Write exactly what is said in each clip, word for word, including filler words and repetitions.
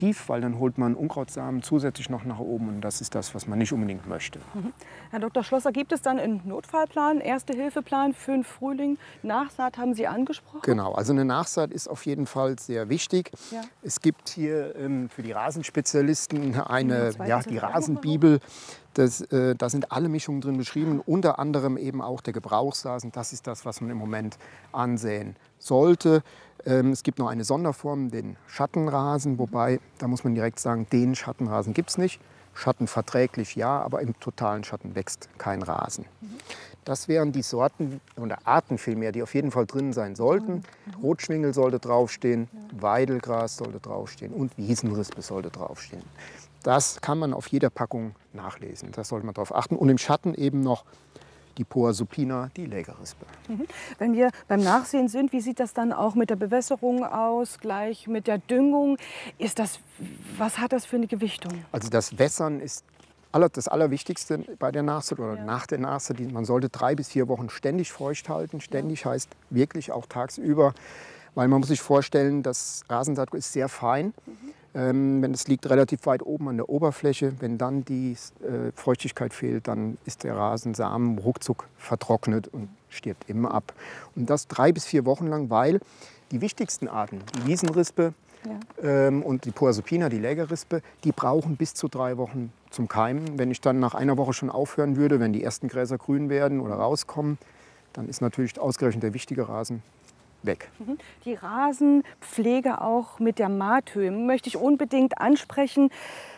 tief, weil dann holt man Unkrautsamen zusätzlich noch nach oben und das ist das, was man nicht unbedingt möchte. Mhm. Herr Doktor Schlosser, gibt es dann einen Notfallplan, Erste-Hilfe-Plan für den Frühling? Nachsaat haben Sie angesprochen? Genau, also eine Nachsaat ist auf jeden Fall sehr wichtig. Ja. Es gibt hier ähm, für die Rasenspezialisten eine, Ja, ja, die Rasenbibel. Das, äh, da sind alle Mischungen drin beschrieben, unter anderem eben auch der Gebrauchsrasen. Das ist das, was man im Moment ansehen sollte. Ähm, es gibt noch eine Sonderform, den Schattenrasen, wobei, da muss man direkt sagen, den Schattenrasen gibt es nicht. Schattenverträglich ja, aber im totalen Schatten wächst kein Rasen. Mhm. Das wären die Sorten oder Arten vielmehr, die auf jeden Fall drin sein sollten. Mhm. Rotschwingel sollte draufstehen, ja. Weidelgras sollte draufstehen und Wiesenrispe sollte draufstehen. Das kann man auf jeder Packung nachlesen. Da sollte man darauf achten. Und im Schatten eben noch die Poa supina, die Lägerrispe. Mhm. Wenn wir beim Nachsehen sind, wie sieht das dann auch mit der Bewässerung aus, gleich mit der Düngung? Ist das, was hat das für eine Gewichtung? Also das Wässern ist das Allerwichtigste bei der Nachsaat oder ja. nach der Nachsaat. Man sollte drei bis vier Wochen ständig feucht halten. Ständig ja. heißt wirklich auch tagsüber. Weil man muss sich vorstellen, das Rasensaatgut ist sehr fein. Mhm. Ähm, wenn es liegt relativ weit oben an der Oberfläche, wenn dann die äh, Feuchtigkeit fehlt, dann ist der Rasensamen ruckzuck vertrocknet und stirbt immer ab. Und das drei bis vier Wochen lang, weil die wichtigsten Arten, die Wiesenrispe ja. ähm, und die Poa supina, die Lägerrispe, die brauchen bis zu drei Wochen zum Keimen. Wenn ich dann nach einer Woche schon aufhören würde, wenn die ersten Gräser grün werden oder rauskommen, dann ist natürlich ausgerechnet der wichtige Rasen weg. Die Rasenpflege auch mit der Mahthöhe möchte ich unbedingt ansprechen.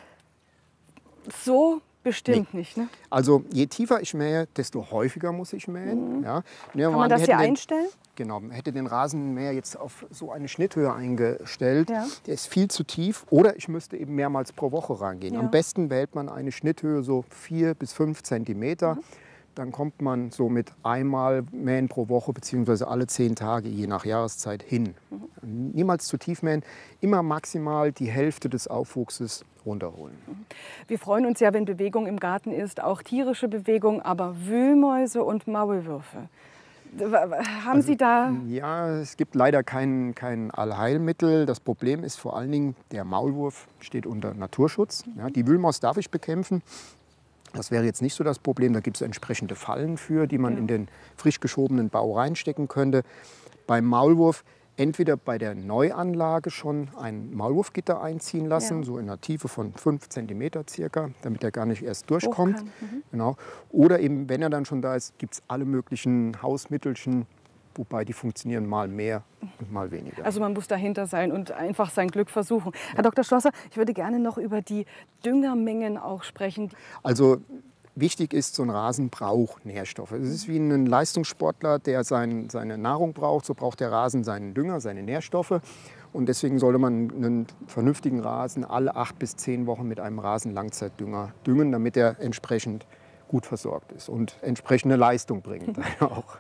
So bestimmt nee. nicht. Ne? Also je tiefer ich mähe, desto häufiger muss ich mähen. Mhm. Ja. Kann man das hier einstellen? Genau, man hätte den Rasenmäher jetzt auf so eine Schnitthöhe eingestellt. Ja. Der ist viel zu tief. Oder ich müsste eben mehrmals pro Woche rangehen. Ja. Am besten wählt man eine Schnitthöhe so vier bis fünf Zentimeter. Mhm. Dann kommt man so mit einmal mähen pro Woche bzw. alle zehn Tage, je nach Jahreszeit, hin. Mhm. Niemals zu tief mähen, immer maximal die Hälfte des Aufwuchses runterholen. Wir freuen uns ja, wenn Bewegung im Garten ist, auch tierische Bewegung, aber Wühlmäuse und Maulwürfe. Haben also, Sie da... Ja, es gibt leider kein, kein Allheilmittel. Das Problem ist vor allen Dingen, der Maulwurf steht unter Naturschutz. Ja, die Wühlmaus darf ich bekämpfen. Das wäre jetzt nicht so das Problem. Da gibt es entsprechende Fallen für, die man ja. in den frisch geschobenen Bau reinstecken könnte. Beim Maulwurf entweder bei der Neuanlage schon ein Maulwurfgitter einziehen lassen, ja. so in einer Tiefe von fünf Zentimeter circa, damit er gar nicht erst durchkommt. Mhm. Genau. Oder eben, wenn er dann schon da ist, gibt es alle möglichen Hausmittelchen, wobei die funktionieren mal mehr und mal weniger. Also man muss dahinter sein und einfach sein Glück versuchen. Ja. Herr Doktor Schlosser, ich würde gerne noch über die Düngermengen auch sprechen. Also wichtig ist, so ein Rasen braucht Nährstoffe. Es ist wie ein Leistungssportler, der sein, seine Nahrung braucht, so braucht der Rasen seinen Dünger, seine Nährstoffe. Und deswegen sollte man einen vernünftigen Rasen alle acht bis zehn Wochen mit einem Rasenlangzeitdünger düngen, damit er entsprechend gut versorgt ist und entsprechende Leistung bringt auch.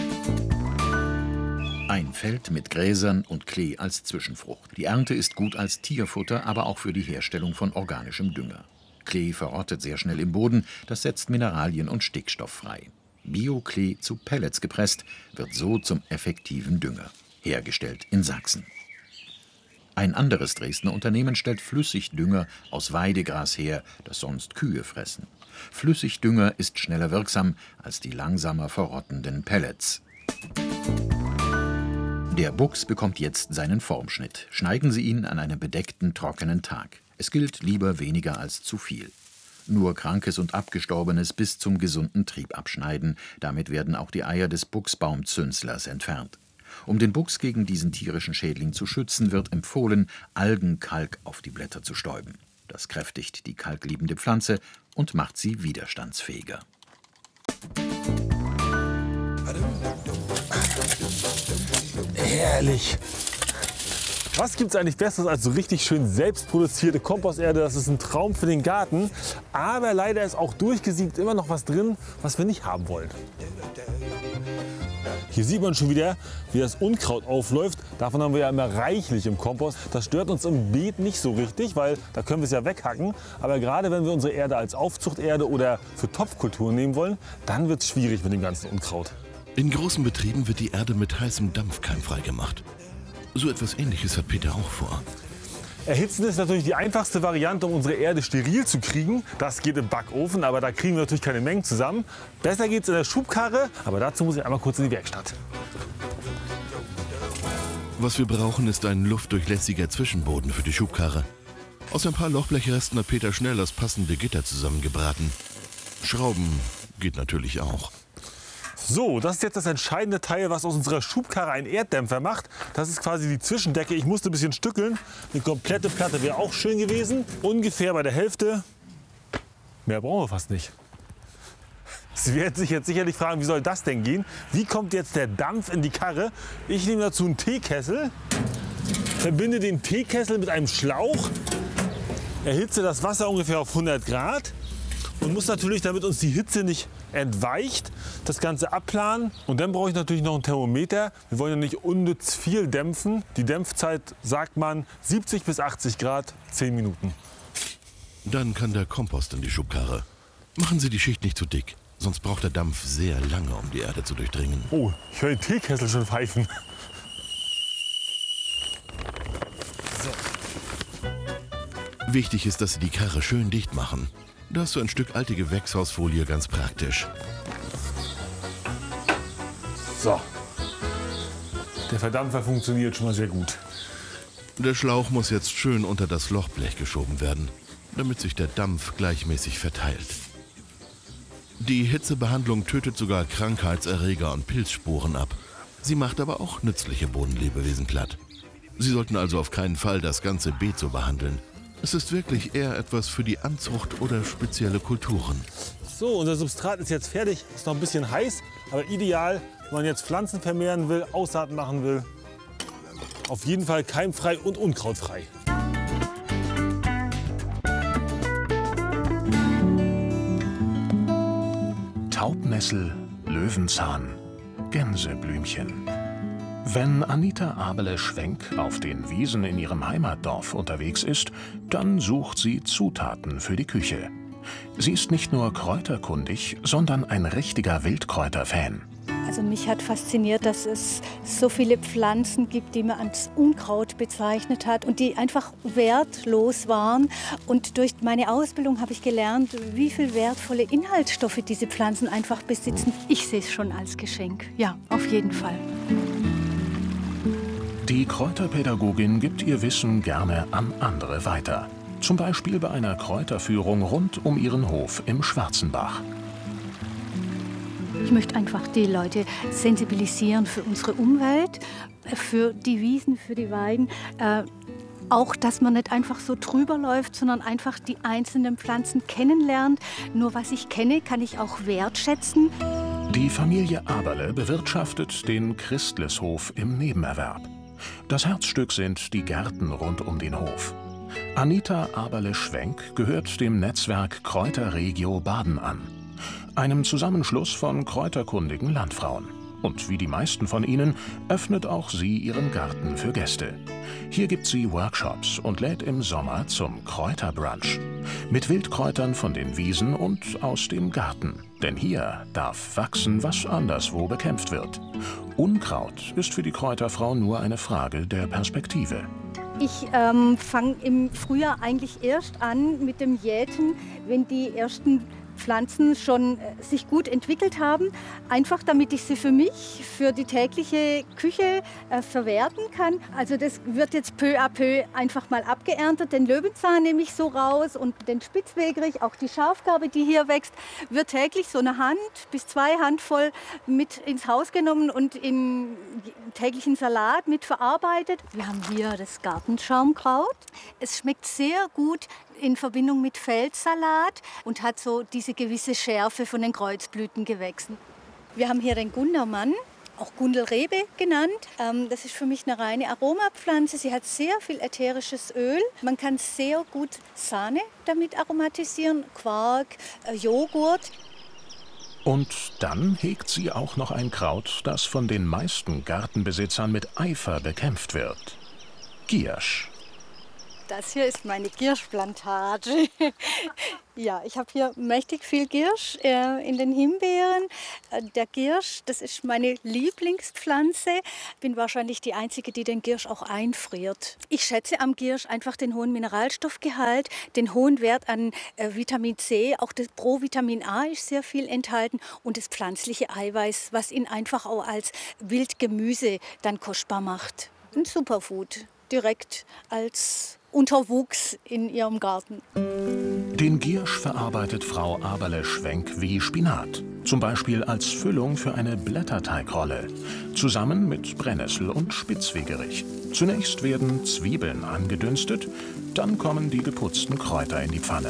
Ein Feld mit Gräsern und Klee als Zwischenfrucht. Die Ernte ist gut als Tierfutter, aber auch für die Herstellung von organischem Dünger. Klee verrottet sehr schnell im Boden, das setzt Mineralien und Stickstoff frei. Bio-Klee zu Pellets gepresst, wird so zum effektiven Dünger. Hergestellt in Sachsen. Ein anderes Dresdner Unternehmen stellt Flüssigdünger aus Weidegras her, das sonst Kühe fressen. Flüssigdünger ist schneller wirksam als die langsamer verrottenden Pellets. Der Buchs bekommt jetzt seinen Formschnitt. Schneiden Sie ihn an einem bedeckten, trockenen Tag. Es gilt lieber weniger als zu viel. Nur Krankes und Abgestorbenes bis zum gesunden Trieb abschneiden. Damit werden auch die Eier des Buchsbaumzünslers entfernt. Um den Buchs gegen diesen tierischen Schädling zu schützen, wird empfohlen, Algenkalk auf die Blätter zu stäuben. Das kräftigt die kalkliebende Pflanze und macht sie widerstandsfähiger. Herrlich! Was gibt es eigentlich Besseres als so richtig schön selbstproduzierte Komposterde? Das ist ein Traum für den Garten. Aber leider ist auch durchgesiebt immer noch was drin, was wir nicht haben wollen. Hier sieht man schon wieder, wie das Unkraut aufläuft. Davon haben wir ja immer reichlich im Kompost. Das stört uns im Beet nicht so richtig, weil da können wir es ja weghacken. Aber gerade wenn wir unsere Erde als Aufzuchterde oder für Topfkulturen nehmen wollen, dann wird es schwierig mit dem ganzen Unkraut. In großen Betrieben wird die Erde mit heißem Dampf keimfrei gemacht. So etwas Ähnliches hat Peter auch vor. Erhitzen ist natürlich die einfachste Variante, um unsere Erde steril zu kriegen. Das geht im Backofen, aber da kriegen wir natürlich keine Mengen zusammen. Besser geht es in der Schubkarre, aber dazu muss ich einmal kurz in die Werkstatt. Was wir brauchen, ist ein luftdurchlässiger Zwischenboden für die Schubkarre. Aus ein paar Lochblechresten hat Peter schnell das passende Gitter zusammengebraten. Schrauben geht natürlich auch. So, das ist jetzt das entscheidende Teil, was aus unserer Schubkarre einen Erddämpfer macht. Das ist quasi die Zwischendecke. Ich musste ein bisschen stückeln. Eine komplette Platte wäre auch schön gewesen. Ungefähr bei der Hälfte. Mehr brauchen wir fast nicht. Sie werden sich jetzt sicherlich fragen, wie soll das denn gehen? Wie kommt jetzt der Dampf in die Karre? Ich nehme dazu einen Teekessel, verbinde den Teekessel mit einem Schlauch, erhitze das Wasser ungefähr auf hundert Grad und muss natürlich, damit uns die Hitze nicht entweicht, das Ganze abplanen. Und dann brauche ich natürlich noch ein Thermometer. Wir wollen ja nicht unnütz viel dämpfen. Die Dämpfzeit, sagt man, siebzig bis achtzig Grad, zehn Minuten. Dann kann der Kompost in die Schubkarre. Machen Sie die Schicht nicht zu dick, sonst braucht der Dampf sehr lange, um die Erde zu durchdringen. Oh, ich höre den Teekessel schon pfeifen. So. Wichtig ist, dass Sie die Karre schön dicht machen. Da ist so ein Stück alte Gewächshausfolie ganz praktisch. So. Der Verdampfer funktioniert schon mal sehr gut. Der Schlauch muss jetzt schön unter das Lochblech geschoben werden, damit sich der Dampf gleichmäßig verteilt. Die Hitzebehandlung tötet sogar Krankheitserreger und Pilzsporen ab. Sie macht aber auch nützliche Bodenlebewesen platt. Sie sollten also auf keinen Fall das ganze Beet so behandeln. Es ist wirklich eher etwas für die Anzucht oder spezielle Kulturen. So, unser Substrat ist jetzt fertig. Ist noch ein bisschen heiß, aber ideal, wenn man jetzt Pflanzen vermehren will, Aussaat machen will. Auf jeden Fall keimfrei und unkrautfrei. Taubnessel, Löwenzahn, Gänseblümchen. Wenn Anita Aberle-Schwenk auf den Wiesen in ihrem Heimatdorf unterwegs ist, dann sucht sie Zutaten für die Küche. Sie ist nicht nur kräuterkundig, sondern ein richtiger Wildkräuter-Fan. Also mich hat fasziniert, dass es so viele Pflanzen gibt, die man als Unkraut bezeichnet hat und die einfach wertlos waren. Und durch meine Ausbildung habe ich gelernt, wie viele wertvolle Inhaltsstoffe diese Pflanzen einfach besitzen. Ich sehe es schon als Geschenk. Ja, auf jeden Fall. Die Kräuterpädagogin gibt ihr Wissen gerne an andere weiter. Zum Beispiel bei einer Kräuterführung rund um ihren Hof im Schwarzenbach. Ich möchte einfach die Leute sensibilisieren für unsere Umwelt, für die Wiesen, für die Weiden. Äh, auch, dass man nicht einfach so drüber läuft, sondern einfach die einzelnen Pflanzen kennenlernt. Nur was ich kenne, kann ich auch wertschätzen. Die Familie Aberle bewirtschaftet den Christlishof im Nebenerwerb. Das Herzstück sind die Gärten rund um den Hof. Anita Aberle-Schwenk gehört dem Netzwerk Kräuterregio Baden an, einem Zusammenschluss von kräuterkundigen Landfrauen. Und wie die meisten von ihnen öffnet auch sie ihren Garten für Gäste. Hier gibt sie Workshops und lädt im Sommer zum Kräuterbrunch. Mit Wildkräutern von den Wiesen und aus dem Garten. Denn hier darf wachsen, was anderswo bekämpft wird. Unkraut ist für die Kräuterfrau nur eine Frage der Perspektive. Ich ähm, fange im Frühjahr eigentlich erst an mit dem Jäten, wenn die ersten Pflanzen schon äh, sich gut entwickelt haben, einfach damit ich sie für mich, für die tägliche Küche äh, verwerten kann. Also das wird jetzt peu à peu einfach mal abgeerntet. Den Löwenzahn nehme ich so raus und den Spitzwegerich, auch die Schafgarbe, die hier wächst, wird täglich so eine Hand bis zwei Handvoll mit ins Haus genommen und in täglichen Salat mit verarbeitet. Wir haben hier das Gartenschaumkraut. Es schmeckt sehr gut in Verbindung mit Feldsalat und hat so diese gewisse Schärfe von den Kreuzblütengewächsen. Wir haben hier den Gundermann, auch Gundelrebe genannt. Das ist für mich eine reine Aromapflanze. Sie hat sehr viel ätherisches Öl. Man kann sehr gut Sahne damit aromatisieren, Quark, Joghurt. Und dann hegt sie auch noch ein Kraut, das von den meisten Gartenbesitzern mit Eifer bekämpft wird. Giersch. Das hier ist meine Girschplantage. Ja, ich habe hier mächtig viel Girsch äh, in den Himbeeren. Äh, der Girsch, das ist meine Lieblingspflanze. Ich bin wahrscheinlich die Einzige, die den Girsch auch einfriert. Ich schätze am Girsch einfach den hohen Mineralstoffgehalt, den hohen Wert an äh, Vitamin C. Auch das Provitamin A ist sehr viel enthalten und das pflanzliche Eiweiß, was ihn einfach auch als Wildgemüse dann kostbar macht. Ein Superfood, direkt als Unterwuchs in ihrem Garten. Den Giersch verarbeitet Frau Aberle-Schwenk wie Spinat. Zum Beispiel als Füllung für eine Blätterteigrolle. Zusammen mit Brennnessel und Spitzwegerich. Zunächst werden Zwiebeln angedünstet, dann kommen die geputzten Kräuter in die Pfanne.